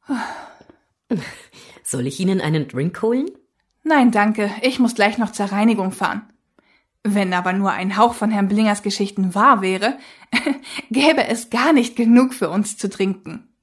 Soll ich Ihnen einen Drink holen? Nein, danke, ich muss gleich noch zur Reinigung fahren. Wenn aber nur ein Hauch von Herrn Blingers Geschichten wahr wäre, gäbe es gar nicht genug für uns zu trinken.